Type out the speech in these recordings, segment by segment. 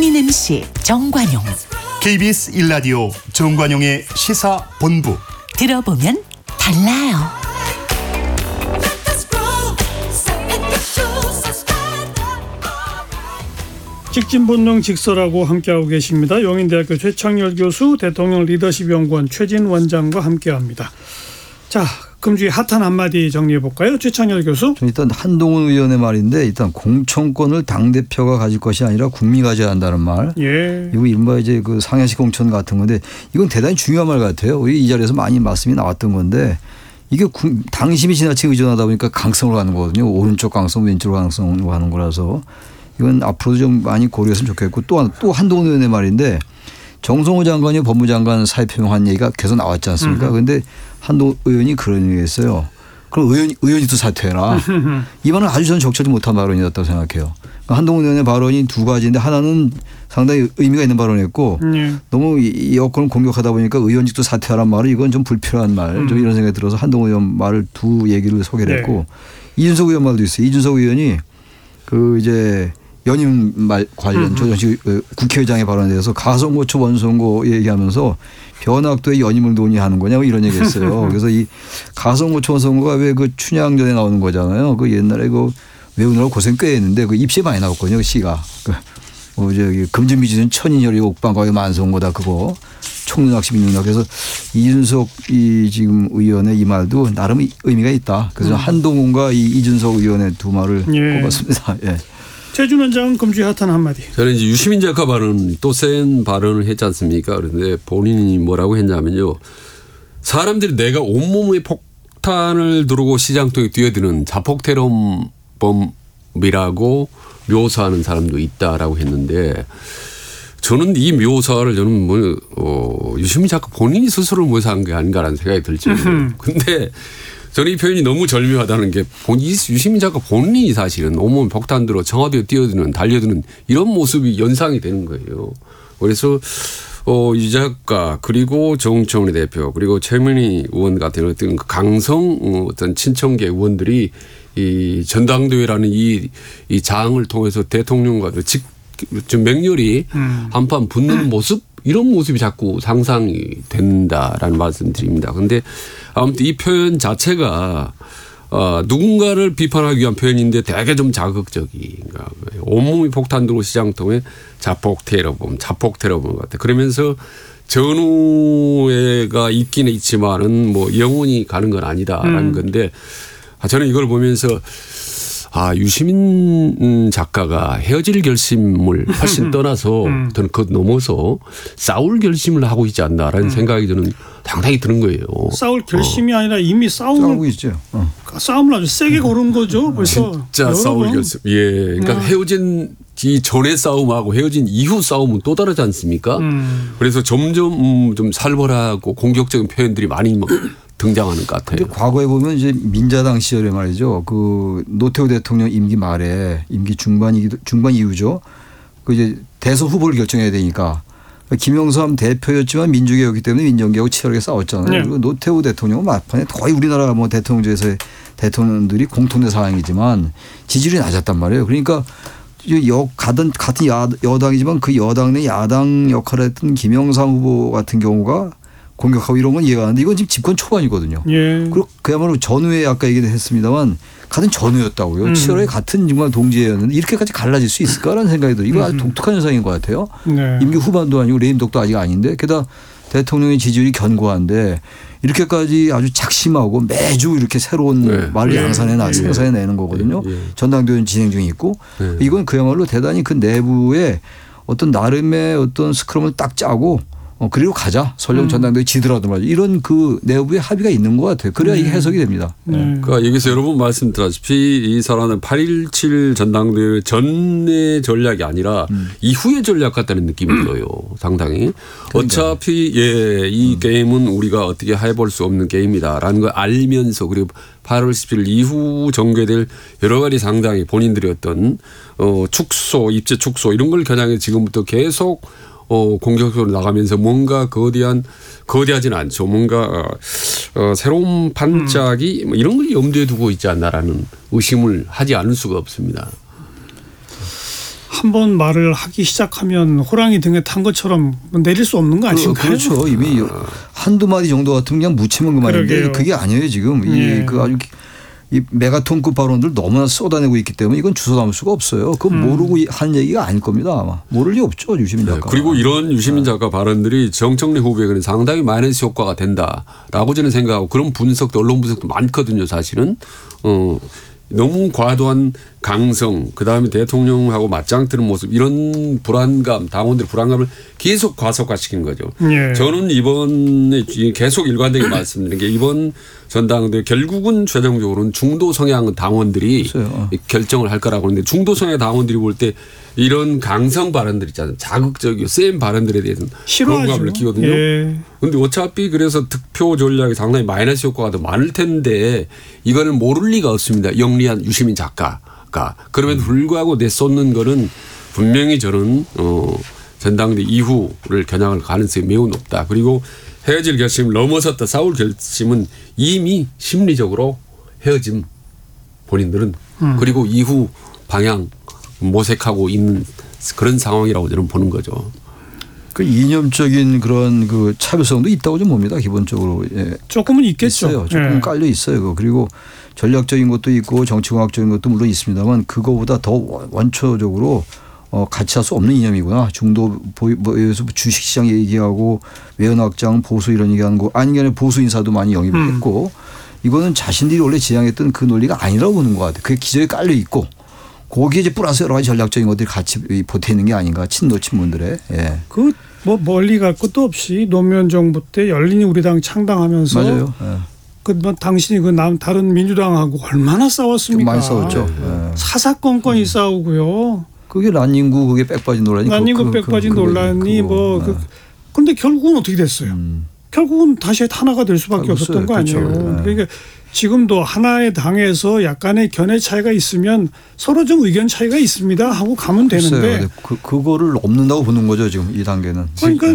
신인 MC 정관용. KBS 1라디오 정관용의 시사본부. 들어보면 달라요. 직진본능 직설하고 함께하고 계십니다. 용인대학교 최창열 교수, 대통령 리더십연구원 최진 원장과 함께합니다. 자, 금주의 핫한 한마디 정리해볼까요? 최창열 교수. 일단 한동훈 의원의 말인데, 일단 공천권을 당대표가 가질 것이 아니라 국민이 가져야 한다는 말. 예. 이거 이른바 이제 그 상해식 공천 같은 건데, 이건 대단히 중요한 말 같아요. 우리 이 자리에서 많이 말씀이 나왔던 건데, 이게 당심이 지나치게 의존하다 보니까 강성으로 가는 거거든요. 오른쪽 강성, 왼쪽 강성으로 가는 거라서. 이건 앞으로도 좀 많이 고려했으면 좋겠고, 또 한동훈 의원의 말인데, 정성호 장관이 법무장관 사의 표명한 얘기가 계속 나왔지 않습니까? 그런데 한동훈 의원이 그런 얘기했어요. 그럼 의원이 또 사퇴해라. 이 말은 아주 저는 적절히 못한 발언이었다고 생각해요. 그러니까 한동훈 의원의 발언이 두 가지인데, 하나는 상당히 의미가 있는 발언이었고, 너무 이 여권을 공격하다 보니까 의원직도 사퇴하란 말은 이건 좀 불필요한 말, 좀 이런 생각이 들어서 한동훈 의원 말을 두 얘기를 소개를 했고, 이준석 의원 말도 있어요. 이준석 의원이 그 이제 연임 말 관련 조정식 국회의장의 발언에 대해서 가선거초 원선거 얘기하면서 변학도의 연임을 논의하는 거냐고 이런 얘기했어요. 그래서 이 가선거초 원선거가 왜 그 춘향전에 나오는 거잖아요. 그 옛날에 그 외우느라고 고생 꽤 했는데 그 입시에 많이 나왔거든요. 그 시가. 저기 금진미지는 천인열이 옥방과의 만성거다 그거. 총능학시 민능학. 그래서 이준석 이 지금 의원의 이 말도 나름 의미가 있다. 그래서 한동훈과 이 이준석 의원의 두 말을 꼽았습니다. 예. 최준 원장은 금주의 핫한 한마디. 저는 이제 유시민 작가 발언 또 센 발언을 했지 않습니까? 그런데 본인이 뭐라고 했냐면요. 사람들이 내가 온몸에 폭탄을 두르고 시장통에 뛰어드는 자폭테러범이라고 묘사하는 사람도 있다라고 했는데, 저는 이 묘사를 유시민 작가 본인이 스스로 묘사한 게 아닌가라는 생각이 들죠. 근데 저는 이 표현이 너무 절묘하다는 게, 유시민 작가 본인이 사실은 온몸 폭탄 들어 청와대에 뛰어드는 달려드는 이런 모습이 연상이 되는 거예요. 그래서 이 작가 그리고 정청래 대표 그리고 최민희 의원 같은 어떤 강성 어떤 친청계 의원들이 이 전당대회라는 이 장을 통해서 대통령과 좀 맹렬히 한판 붙는 모습, 이런 모습이 자꾸 상상이 된다라는 말씀드립니다. 그런데 아무튼 이 표현 자체가 누군가를 비판하기 위한 표현인데 되게 좀 자극적인, 그러니까 온몸이 폭탄 들고 시장통에 자폭테러범 같아. 그러면서 전우회가 있기는 있지만은 뭐 영원히 가는 건 아니다라는 건데, 저는 이걸 보면서 유시민 작가가 헤어질 결심을 훨씬 떠나서 저는 그것 넘어서 싸울 결심을 하고 있지 않나라는 생각이 저는 상당히 드는 거예요. 싸울 결심이 아니라 이미 싸우고 있죠. 싸움을 아주 세게 고른 거죠. 벌써. 진짜 싸울 결심. 예, 그러니까 헤어진 전의 싸움하고 헤어진 이후 싸움은 또 다르지 않습니까? 그래서 점점 좀 살벌하고 공격적인 표현들이 많이 등장하는 것 같아요. 근데 과거에 보면 이제 민자당 시절에 말이죠. 그 노태우 대통령 임기 말에, 임기 중반 이후죠. 그 이제 대선 후보를 결정해야 되니까 김영삼 대표였지만 민주개혁이기 때문에 민정개혁 치열하게 싸웠잖아요. 네. 그리고 노태우 대통령은 막판에 거의 우리나라 뭐 대통령제에서의 대통령들이 공통된 사항이지만 지지율이 낮았단 말이에요. 그러니까 같은 여당이지만 그 여당 내 야당 역할을 했던 김영삼 후보 같은 경우가 공격하고 이런 건 이해가 안 되는데, 이건 지금 집권 초반이거든요. 예. 그리고 그야말로 전후에 아까 얘기했습니다만 같은 전후였다고요. 치열하게 같은 정말 동지였는데 이렇게까지 갈라질 수 있을까라는 생각이 들어요. 이거 아주 독특한 현상인 것 같아요. 네. 임기 후반도 아니고 레임덕도 아직 아닌데, 게다가 대통령의 지지율이 견고한데 이렇게까지 아주 작심하고 매주 이렇게 새로운 말을 양산해내는 거거든요. 전당대회는 진행 중에 있고, 이건 그야말로 대단히 그 내부에 어떤 나름의 어떤 스크럼을 딱 짜고 그리고 가자. 설령 전당대회 지더라도 말이죠. 이런 그 내부의 합의가 있는 것 같아요. 그래야 이게 해석이 됩니다. 그러니까 여기서 여러 번 말씀드렸다시피 이 사람은 8.17 전당대회 전의 전략이 아니라 이후의 전략 같다는 느낌이 들어요. 상당히. 어차피 이 게임은 우리가 어떻게 해볼 수 없는 게임이다라는 걸 알면서, 그리고 8월 17일 이후 전개될 여러 가지 상당히 본인들의 어떤 축소, 입제 축소 이런 걸 겨냥해 지금부터 계속 공격적으로 나가면서 뭔가 거대하지는 않죠. 뭔가 새로운 반짝이 이런 걸 염두에 두고 있지 않나라는 의심을 하지 않을 수가 없습니다. 한번 말을 하기 시작하면 호랑이 등에 탄 것처럼 내릴 수 없는 거 아닌가요? 그렇죠. 이미 한두 마디 정도 같으면 그냥 묻히면 그만인데 그러게요. 그게 아니에요 지금. 예. 그 아주 이 메가톤급 발언들 너무나 쏟아내고 있기 때문에 이건 주워 담을 수가 없어요. 그거 모르고 하는 얘기가 아닐 겁니다 아마. 모를 리 없죠 유시민 작가. 그리고 이런 유시민 작가 발언들이 정청래 후보에게는 상당히 마이너스 효과가 된다라고 저는 생각하고 그런 분석도 언론 분석도 많거든요 사실은. 너무 과도한 강성 그다음에 대통령하고 맞짱 뜨는 모습 이런 불안감 당원들의 불안감을 계속 과속화시킨 거죠. 예. 저는 이번에 계속 일관되게 말씀드리는 게 이번 전당대회 결국은 최종적으로는 중도 성향 당원들이 있어요. 결정을 할 거라고 하는데 중도 성향 당원들이 볼 때 이런 강성 발언들 있잖아요. 자극적이고 센 발언들에 대해서는 싫어하죠. 거부감을 느끼거든요. 그런데 어차피 그래서 득표 전략이 상당히 마이너스 효과가 더 많을 텐데 이거는 모를 리가 없습니다. 영리한 유시민 작가가. 그럼에도 불구하고 내쏟는 거는 분명히 저는 전당대 이후를 겨냥할 가능성이 매우 높다. 그리고 헤어질 결심을 넘어섰다. 싸울 결심은 이미 심리적으로 헤어짐 본인들은 그리고 이후 방향 모색하고 있는 그런 상황이라고 저는 보는 거죠. 그 이념적인 그런 그 차별성도 있다고 좀 봅니다 기본적으로. 예. 조금은 있겠죠. 있어요. 조금 예. 깔려 있어요. 그리고 전략적인 것도 있고 정치공학적인 것도 물론 있습니다만 그거보다 더 원초적으로 같이 할 수 없는 이념이구나. 중도 보여서 주식시장 얘기하고 외연확장 보수 이런 얘기하는 거 아니면 보수 인사도 많이 영입을 했고 이거는 자신들이 원래 지향했던 그 논리가 아니라고 보는 것 같아요. 그게 기저에 깔려 있고 거기에 이제 플러스 여러 가지 전략적인 것들이 같이 보태 있는 게 아닌가 친노 친문들의. 예. 그 뭐 멀리 갈 것도 없이 노무현 정부 때 열린우리당 창당하면서 맞아요. 예. 그 뭐 당신이 그 다른 민주당하고 얼마나 싸웠습니까? 많이 싸웠죠. 예. 사사건건이 싸우고요. 그게 란닝구 그게 빽빠진 논란이. 란닝구 빽빠진 논란이 뭐 그런데 결국은 어떻게 됐어요? 결국은 다시 하나가 될 수밖에 없었던 거 아니에요. 그렇죠. 그러니까 지금도 하나의 당에서 약간의 견해 차이가 있으면 서로 좀 의견 차이가 있습니다 하고 가면 되는데 그거를 넘는다고 보는 거죠 지금 이 단계는. 그러니까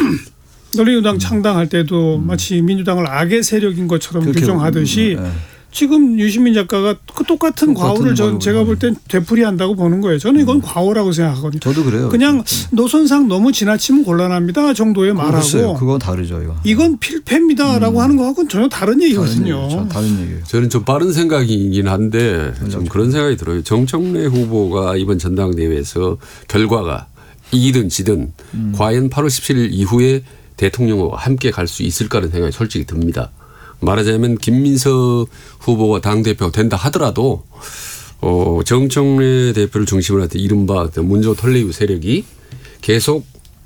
열린우리당 창당할 때도 마치 민주당을 악의 세력인 것처럼 규정하듯이 지금 유시민 작가가 그 똑같은 과오를 제가 볼 땐 되풀이한다고 보는 거예요. 저는 이건 과오라고 생각하거든요. 저도 그래요. 그냥 노선상 너무 지나치면 곤란합니다 정도의 말하고 그건 다르죠. 이건 필패입니다라고 하는 거하고는 전혀 다른 얘기거든요. 다른 얘기예요. 저는 좀 빠른 생각이긴 한데 좀 그런 생각이 들어요. 정청래 후보가 이번 전당대회에서 결과가 이기든 지든 과연 8월 17일 이후에 대통령과 함께 갈 수 있을까라는 생각이 솔직히 듭니다. 말하자면 김민석 후보가 당대표가 된다 하더라도 정청래 대표를 중심으로 했던 이른바 문조 털레유 세력이 계속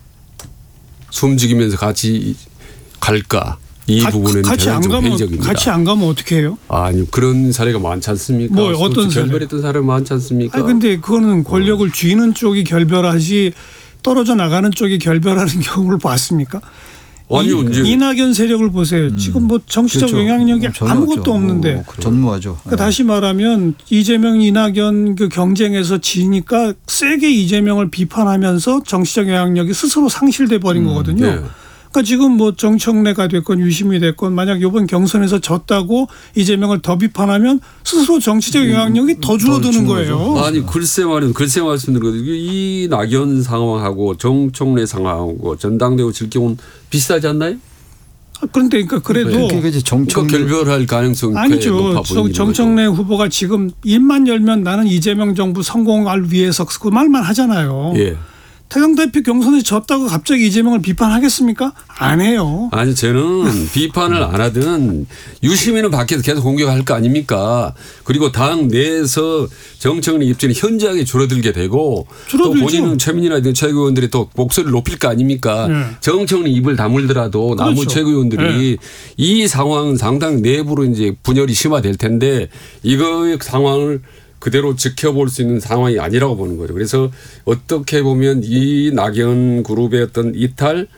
숨죽이면서 같이 갈까 이 부분은 대단히 좀 회의적입니다. 같이 안 가면 어떻게 해요? 아니 그런 사례가 많지 않습니까? 뭐 어떤 사례? 결별했던 사례가 많지 않습니까? 아니 근데 그거는 권력을 쥐는 쪽이 결별하지 떨어져 나가는 쪽이 결별하는 경우를 봤습니까? 아니요, 이낙연 세력을 보세요. 지금 뭐 정치적 그렇죠. 영향력이 아무것도 없는데. 전무하죠. 그러니까 다시 말하면 이재명, 이낙연 그 경쟁에서 지니까 세게 이재명을 비판하면서 정치적 영향력이 스스로 상실돼 버린 거거든요. 네. 그러니까 지금 뭐 정청래가 됐건 유심이 됐건 만약 이번 경선에서 졌다고 이재명을 더 비판하면 스스로 정치적 영향력이 더 줄어드는 거예요. 아니 글쎄 말씀드린 이 낙연 상황하고 정청래 상황하고 전당대회 질경은 비슷하지 않나요? 그런데 그러니까 그래도 그러니까 결별할 가능성이 아니죠. 높아 보이는 정청래 후보가 지금 입만 열면 나는 이재명 정부 성공을 위해서 그 말만 하잖아요. 예. 태강 대표 경선에 졌다고 갑자기 이재명을 비판하겠습니까? 안 해요. 아니 저는 비판을 안 하든 유시민은 밖에서 계속 공격할 거 아닙니까? 그리고 당 내에서 정청래 입지는 현저하게 줄어들게 되고 또 본인은 최민희라든지 최고위원들이 또 목소리를 높일 거 아닙니까? 네. 정청래 입을 다물더라도 그렇죠. 나머지 최고위원들이 네. 이 상황은 상당히 내부로 이제 분열이 심화될 텐데 이거의 상황을 그대로 지켜볼 수 있는 상황이 아니라고 보는 거죠. 그래서 어떻게 보면 이 낙연 그룹의 어떤 이탈,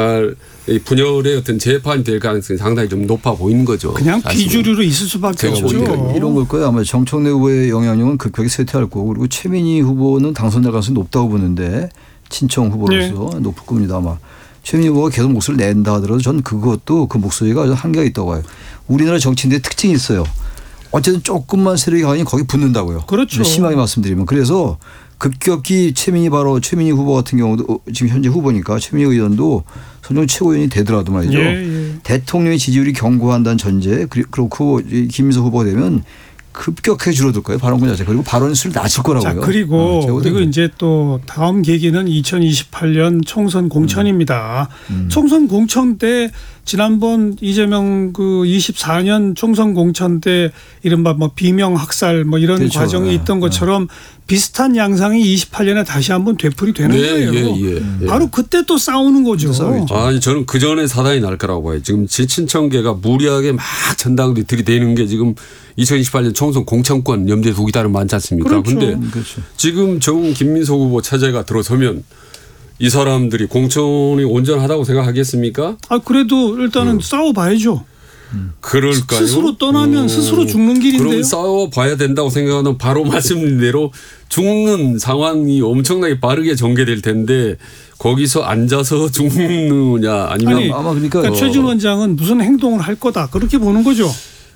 분열의 어떤 재판이 될 가능성이 상당히 좀 높아 보이는 거죠. 그냥 사실은. 비주류로 있을 수밖에 없죠. 그러니까 이런 걸 거예요. 아마 정청래 후보의 영향력은 급격히 쇠퇴할 거고 그리고 최민희 후보는 당선될 가능성이 높다고 보는데 친청 후보로서 네. 높을 겁니다. 아마 최민희 후보가 계속 목소리를 낸다 하더라도 전 그것도 그 목소리가 한계가 있다고 봐요. 우리나라 정치인들의 특징이 있어요. 어쨌든 조금만 세력이 강하니 거기 붙는다고요. 그렇죠. 심하게 말씀드리면. 그래서 급격히 최민희 후보 같은 경우도 지금 현재 후보니까 최민희 의원도 선정 최고위원이 되더라도 말이죠. 대통령의 지지율이 견고한다는 전제 그렇고 김민석 후보가 되면 급격하게 줄어들 거예요. 발언권 자체. 그리고 발언 수를 낮출 거라고요. 자, 그리고 이제 또 다음 계기는 2028년 총선 공천입니다. 총선 공천 때 지난번 이재명 그 24년 총선 공천 때 이른바 뭐 비명 학살 뭐 이런 그렇죠. 과정이 있던 것처럼 비슷한 양상이 28년에 다시 한번 되풀이 되는 거예요. 바로 그때 또 싸우는 거죠. 아니 저는 그 전에 사단이 날 거라고 봐요. 지금 지친청계가 무리하게 막 전당들이 들이대는 게 지금 2028년 총선 공천권 염두에 두고 있다는 많지 않습니까? 그런데 그렇죠. 지금 김민석 후보 체제가 들어서면 이 사람들이 공천이 온전하다고 생각하겠습니까? 그래도 일단은 싸워봐야죠. 그럴까요? 스스로 떠나면 스스로 죽는 길인데요. 그럼 싸워봐야 된다고 생각하는 바로 말씀드린 대로 죽는 상황이 엄청나게 빠르게 전개될 텐데 거기서 앉아서 죽느냐 아니면 아마 그러니까 최준 원장은 무슨 행동을 할 거다 그렇게 보는 거죠.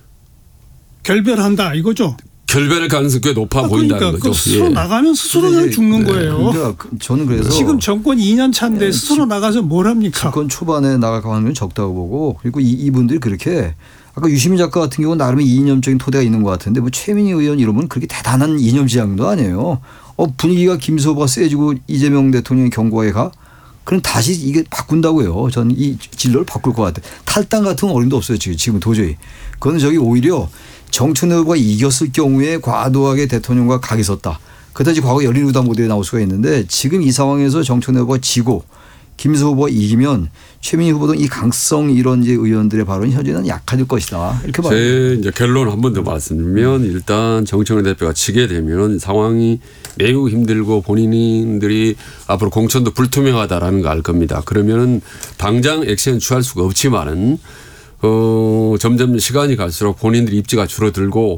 결별한다 이거죠. 결별할 가능성이 꽤 높아 보인다는 거죠. 스스로 나가면 스스로 그냥 죽는 거예요. 저는 그래서 지금 정권 2년 차인데 스스로 나가서 뭘 합니까? 정권 초반에 나갈 가능성이 적다고 보고 그리고 이분들이 그렇게 아까 유시민 작가 같은 경우는 나름의 이념적인 토대가 있는 것 같은데 뭐 최민희 의원 이러면 그렇게 대단한 이념지향도 아니에요. 분위기가 김민석 후보가 세지고 이재명 대통령이 경고에 가? 그럼 다시 이게 바꾼다고요. 저는 이 진로를 바꿀 것 같아요. 탈당 같은 건 어림도 없어요. 지금 도저히. 그건 오히려 정청래 후보가 이겼을 경우에 과도하게 대통령과 각이 섰다. 그다지 과거 열린우당 모델에 나올 수가 있는데 지금 이 상황에서 정청래 후보가 지고 김민석 후보가 이기면 최민희 후보도 이 강성 이런 이제 의원들의 발언이 현재는 약해질 것이다. 이렇게 봐요. 제 이제 결론 한 번 더 말씀드리면 일단 정청래 대표가 지게 되면 상황이 매우 힘들고 본인들이 앞으로 공천도 불투명하다라는 거 알 겁니다. 그러면은 당장 액션 취할 수가 없지만은 점점 시간이 갈수록 본인들의 입지가 줄어들고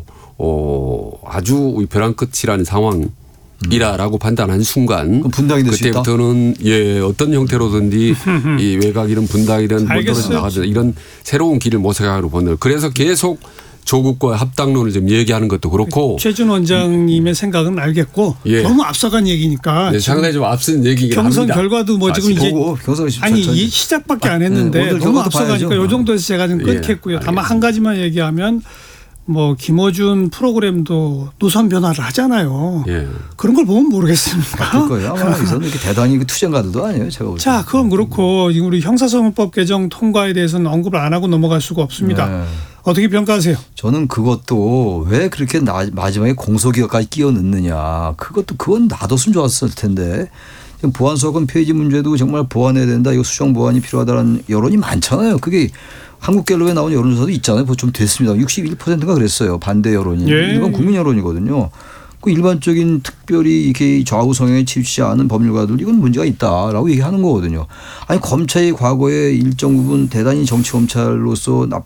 아주 벼랑 끝이라는 상황이라라고 판단한 순간 분당이 될 수 있다. 그때부터는 어떤 형태로든지 이 외곽이든 분당이든 멀떨어져 나가든 이런 새로운 길을 모색하기로 보는. 그래서 계속 조국과 합당론을 좀 얘기하는 것도 그렇고. 최준 원장님의 생각은 알겠고 너무 앞서간 얘기니까. 네, 상당히 좀 앞선 얘기긴 합니다. 경선 결과도 뭐 지금 이제 이 시작밖에 안 했는데 너무 앞서가니까 이 정도에서 제가 좀 끊겠고요. 다만 한 가지만 얘기하면 뭐 김어준 프로그램도 노선 변화를 하잖아요. 그런 걸 보면 모르겠습니까? 바뀔 거예요. 아마 여기서는 이렇게 대단히 투쟁가들도 아니에요. 제가 볼 자, 그건 그렇고 우리 형사소송법 개정 통과에 대해서는 언급을 안 하고 넘어갈 수가 없습니다. 어떻게 평가하세요? 저는 그것도 왜 그렇게 마지막에 공소기각까지 끼워 넣느냐. 그건 놔뒀으면 좋았을 텐데. 지금 보안소건 폐지 문제도 정말 보완해야 된다. 이거 수정 보완이 필요하다는 여론이 많잖아요. 그게 한국갤럽에 나온 여론조사도 있잖아요. 좀 됐습니다. 61%가 그랬어요. 반대 여론이. 이건 국민 여론이거든요. 그 일반적인 특별히 이렇게 좌우 성향에 치우치지 않은 법률가들 이건 문제가 있다라고 얘기하는 거거든요. 아니 검찰이 과거에 일정 부분 대단히 정치 검찰로서